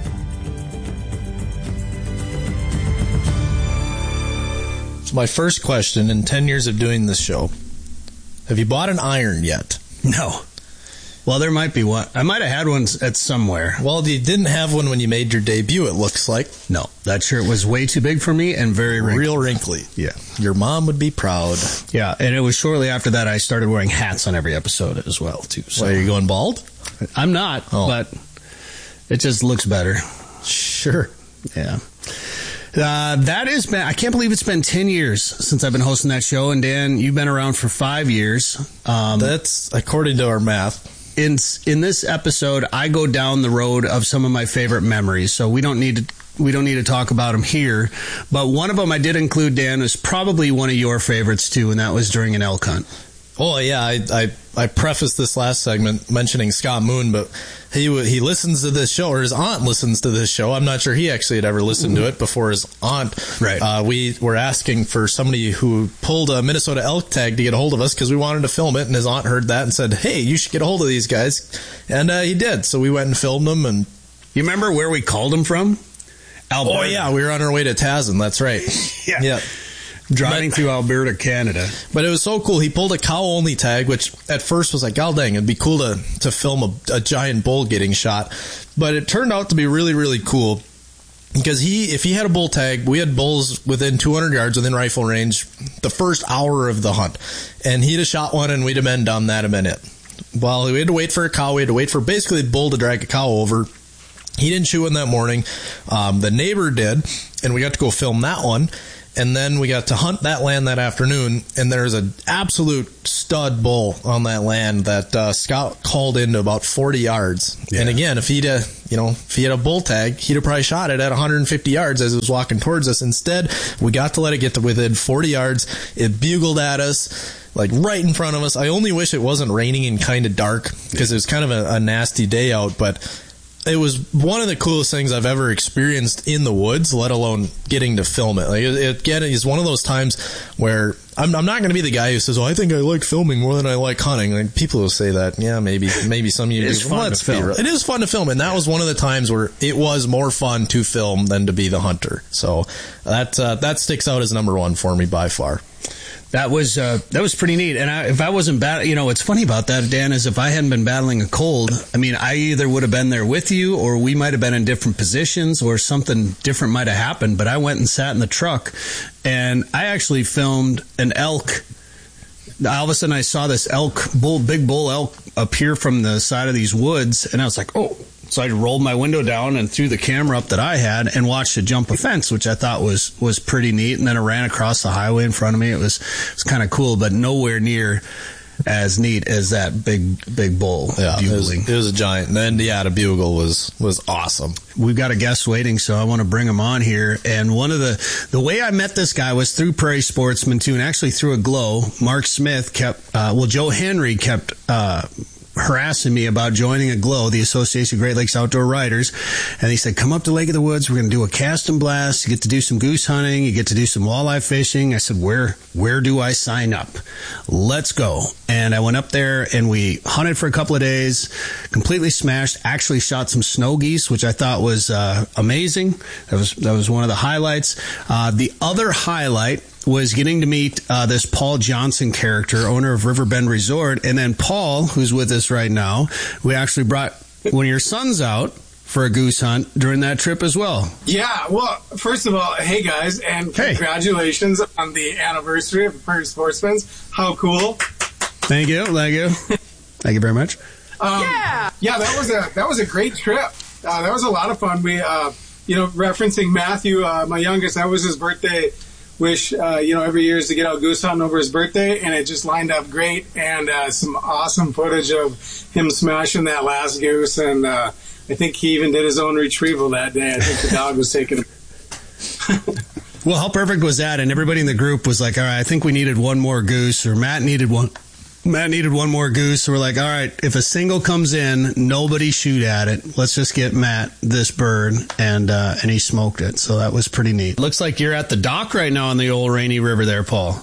So my first question in ten years of doing this show, have you bought an iron yet? No. Well, there might be one. I might have had one at somewhere. Well, you didn't have one when you made your debut, it looks like. No, that shirt was way too big for me and very wrinkly. Real wrinkly. Yeah. Your mom would be proud. Yeah, and it was shortly after that I started wearing hats on every episode as well, too. So. Why, are you going bald? I'm not, oh. but it just looks better. Sure. Yeah. Uh, that is, been, I can't believe it's been ten years since I've been hosting that show. And Dan, you've been around for five years. Um, That's according to our math. In in this episode, I go down the road of some of my favorite memories. So we don't need to we don't need to talk about them here. But one of them I did include, Dan, was probably one of your favorites too, and that was during an elk hunt. Oh yeah, I I, I prefaced this last segment mentioning Scott Moon, but he he listens to this show, or his aunt listens to this show. I'm not sure he actually had ever listened to it before his aunt. Right. Uh, we were asking for somebody who pulled a Minnesota elk tag to get a hold of us because we wanted to film it, and his aunt heard that and said, "Hey, you should get a hold of these guys," and uh, he did. So we went and filmed them. And you remember where we called them from? Alberta. Oh yeah, we were on our way to Tasman. That's right. yeah. Yeah. Driving but, through Alberta, Canada. But it was so cool. He pulled a cow-only tag, which at first was like, oh, dang, it'd be cool to, to film a, a giant bull getting shot. But it turned out to be really, really cool. Because he, if he had a bull tag, we had bulls within two hundred yards within rifle range the first hour of the hunt. And he'd have shot one and we'd have been done. That'd have been it. Well, we had to wait for a cow. We had to wait for basically the bull to drag a cow over. He didn't shoot one that morning. Um, the neighbor did. And we got to go film that one. And then we got to hunt that land that afternoon, and there's an absolute stud bull on that land that uh, Scott called into about forty yards. Yeah. And again, if he'd, uh, you know, if he had a bull tag, he'd have probably shot it at one hundred fifty yards as it was walking towards us. Instead, we got to let it get to within forty yards. It bugled at us, like right in front of us. I only wish it wasn't raining and kind of dark because it was kind of a, a nasty day out, but it was one of the coolest things I've ever experienced in the woods, let alone getting to film it. Like, it, again, it's one of those times where I'm, I'm not going to be the guy who says, "Oh, I think I like filming more than I like hunting." Like, people will say that. Yeah, maybe, maybe some of you. It is do. fun Let's to film. It is fun to film, and that was one of the times where it was more fun to film than to be the hunter. So that uh, that sticks out as number one for me by far. That was uh, that was pretty neat. And I, if I wasn't bat, you know, what's funny about that, Dan, is if I hadn't been battling a cold, I mean, I either would have been there with you, or we might have been in different positions, or something different might have happened. But I went and sat in the truck, and I actually filmed an elk. All of a sudden, I saw this elk, bull, big bull elk, appear from the side of these woods, and I was like, oh. So I rolled my window down and threw the camera up that I had and watched it jump a fence, which I thought was, was pretty neat. And then it ran across the highway in front of me. It was, it was kind of cool, but nowhere near as neat as that big, big bull yeah, bugling. It was, it was a giant. And then, yeah, the bugle was, was awesome. We've got a guest waiting, so I want to bring him on here. And one of the, the way I met this guy was through Prairie Sportsman too, and actually through a glow. Mark Smith kept, uh, well, Joe Henry kept, uh, harassing me about joining a GLOW, the Association of Great Lakes Outdoor Writers, and he said, come up to Lake of the Woods, we're going to do a cast and blast, you get to do some goose hunting, you get to do some walleye fishing. I said, where where do I sign up? Let's go. And I went up there and we hunted for a couple of days, completely smashed, actually shot some snow geese, which I thought was uh, amazing. That was, that was one of the highlights. Uh, the other highlight was getting to meet uh, this Paul Johnson character, owner of Riverbend Resort. And then Paul, who's with us right now, we actually brought one of your sons out for a goose hunt during that trip as well. Yeah, well, first of all, hey guys, and congratulations hey. on the anniversary of Prairie Sportsman's. How cool. Thank you, thank you. Thank you very much. Um, yeah! Yeah, that was a that was a great trip. Uh, that was a lot of fun. We, uh, you know, referencing Matthew, uh, my youngest, that was his birthday wish, uh, you know, every year is to get out goose hunting over his birthday, and it just lined up great, and uh, some awesome footage of him smashing that last goose, and uh, I think he even did his own retrieval that day. I think the dog was taking him. Well, how perfect was that? And everybody in the group was like, all right, I think we needed one more goose, or Matt needed one. Matt needed one more goose, so we're like, all right, if a single comes in, nobody shoot at it. Let's just get Matt this bird, and uh, and he smoked it, so that was pretty neat. Looks like you're at the dock right now on the old Rainy River there, Paul.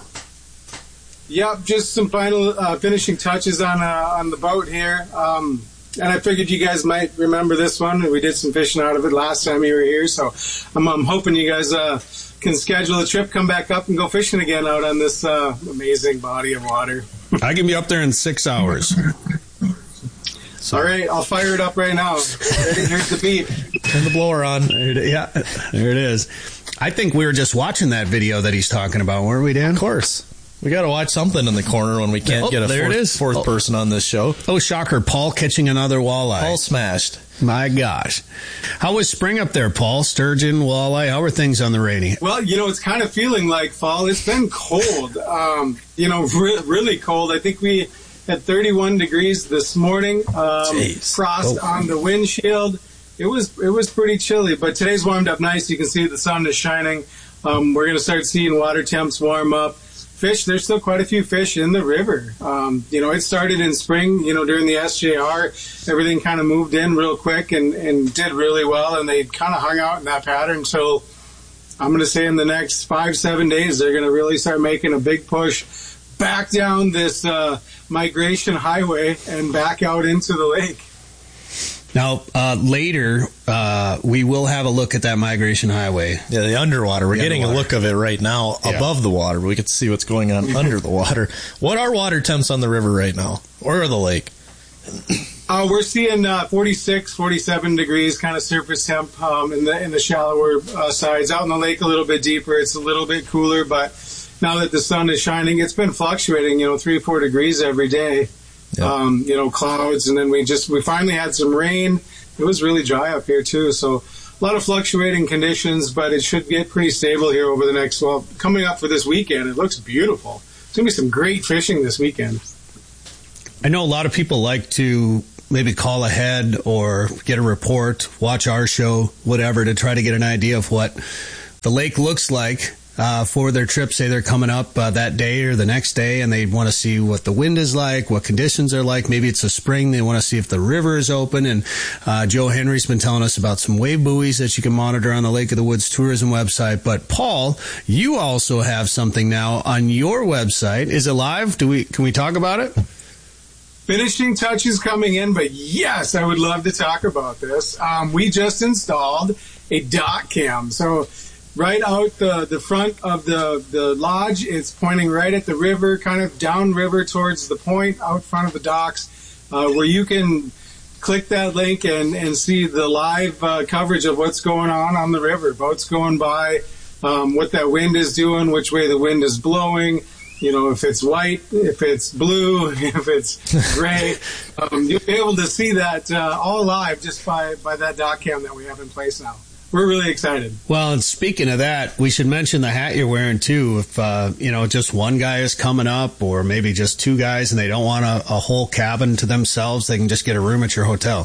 Yep, just some final uh, finishing touches on uh, on the boat here, um, and I figured you guys might remember this one. We did some fishing out of it last time you were here, so I'm, I'm hoping you guys uh, can schedule a trip, come back up, and go fishing again out on this uh, amazing body of water. I can be up there in six hours. So. All right, I'll fire it up right now. Here's the beep. Turn the blower on. There it, yeah, there it is. I think we were just watching that video that he's talking about, weren't we, Dan? Of course. We got to watch something in the corner when we can't oh, get a there fourth, it is. fourth oh. person on this show. Oh, shocker. Paul catching another walleye. Paul smashed. My gosh. How was spring up there, Paul? Sturgeon, walleye, how are things on the Rainy? Well, you know, it's kind of feeling like fall. It's been cold, um, you know, re- really cold. I think we had thirty-one degrees this morning, um, frost oh. on the windshield. It was it was pretty chilly, but today's warmed up nice. You can see the sun is shining. Um, we're going to start seeing water temps warm up. Fish, there's still quite a few fish in the river. Um, you know, it started in spring, you know, during the S J R. Everything kind of moved in real quick and, and did really well, and they kind of hung out in that pattern until, I'm going to say in the next five, seven days, they're going to really start making a big push back down this uh, migration highway and back out into the lake. Now, uh, later, uh, we will have a look at that migration highway. Yeah, the underwater. We're The getting underwater. a look of it right now Yeah. above the water. We get to see what's going on under the water. What are water temps on the river right now? Or the lake? Uh, we're seeing uh, forty-six, forty-seven degrees kind of surface temp um, in the in the shallower uh, sides. Out in the lake a little bit deeper, it's a little bit cooler, but now that the sun is shining, it's been fluctuating, you know, three, four degrees every day. Yep. Um, you know, clouds, and then we just we finally had some rain. It was really dry up here too, so a lot of fluctuating conditions, but it should get pretty stable here over the next, well, coming up for this weekend. It looks beautiful. It's going to be some great fishing this weekend. I know a lot of people like to maybe call ahead or get a report, watch our show, whatever, to try to get an idea of what the lake looks like uh, for their trip. Say they're coming up uh, that day or the next day, and they want to see what the wind is like, what conditions are like. Maybe it's a spring. They want to see if the river is open. And uh, Joe Henry's been telling us about some wave buoys that you can monitor on the Lake of the Woods tourism website. But Paul, you also have something now on your website. Is it live? Do we can we talk about it? Finishing touches coming in, but yes, I would love to talk about this. Um, we just installed a dock cam. So right out the, the front of the, the lodge, it's pointing right at the river, kind of downriver towards the point out front of the docks, uh, where you can click that link and, and see the live uh, coverage of what's going on on the river. Boats going by, um, what that wind is doing, which way the wind is blowing. You know, if it's white, if it's blue, if it's gray, um, you'll be able to see that uh, all live just by, by that dock cam that we have in place now. We're really excited. Well, and speaking of that, we should mention the hat you're wearing too. If, uh, you know, just one guy is coming up or maybe just two guys and they don't want a, a whole cabin to themselves, they can just get a room at your hotel.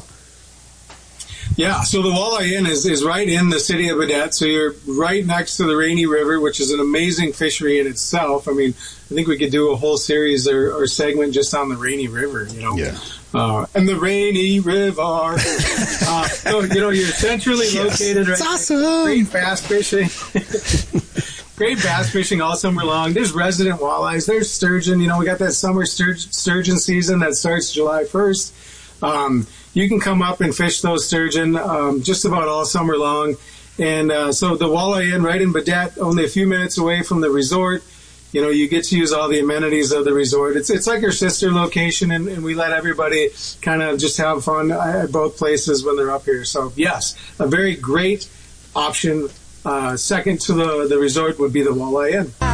Yeah, so the Walleye Inn is, is right in the city of Baudette, so you're right next to the Rainy River, which is an amazing fishery in itself. I mean, I think we could do a whole series or, or segment just on the Rainy River, you know. Yeah. Uh, and the Rainy River. uh, so, you know, you're centrally Yes. located right It's awesome. Great bass fishing. Great bass fishing all summer long. There's resident walleyes. There's sturgeon. You know, we got that summer stur- sturgeon season that starts July first. Um, you can come up and fish those sturgeon um, just about all summer long. And uh, so the Walleye Inn right in Baudette, only a few minutes away from the resort. You know, you get to use all the amenities of the resort. It's it's like our sister location, and, and we let everybody kind of just have fun at both places when they're up here. So, yes, a very great option. Uh, second to the, the resort would be the Walleye Inn.